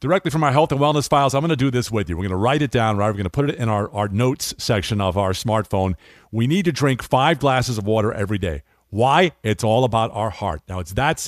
directly from our health and wellness files. I'm going to do this with you. We're going to write it down, right? We're going to put it in our notes section of our smartphone. We need to drink 5 glasses of water every day. Why? It's all about our heart. Now, it's that